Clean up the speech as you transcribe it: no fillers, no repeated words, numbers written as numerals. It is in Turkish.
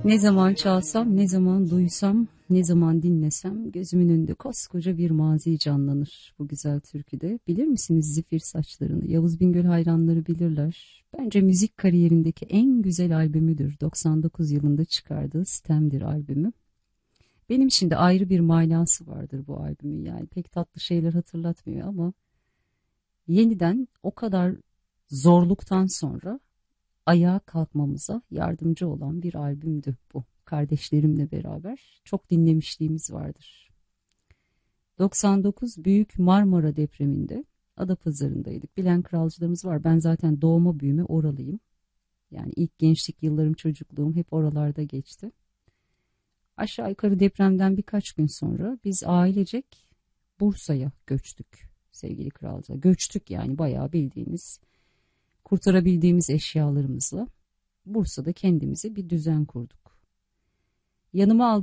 Ne zaman çalsam, ne zaman duysam, ne zaman dinlesem gözümün önünde koskoca bir mazi canlanır bu güzel türküde. Bilir misiniz Zifir Saçlarını? Yavuz Bingöl hayranları bilirler. Bence müzik kariyerindeki en güzel albümüdür. 99 yılında çıkardığı Sitemdir albümü. Benim için de ayrı bir manası vardır bu albümün. Yani pek tatlı şeyler hatırlatmıyor ama yeniden o kadar zorluktan sonra ayağa kalkmamıza yardımcı olan bir albümdü bu. Kardeşlerimle beraber çok dinlemişliğimiz vardır. 99 Büyük Marmara depreminde Adapazarı'ndaydık. Bilen kralcılarımız var. Ben zaten doğma büyüme oralıyım. Yani ilk gençlik yıllarım, çocukluğum hep oralarda geçti. Aşağı yukarı depremden birkaç gün sonra biz ailecek Bursa'ya göçtük sevgili kralcılar. Göçtük yani bayağı bildiğimiz, kurtarabildiğimiz eşyalarımızla Bursa'da kendimize bir düzen kurduk. Yanıma aldığım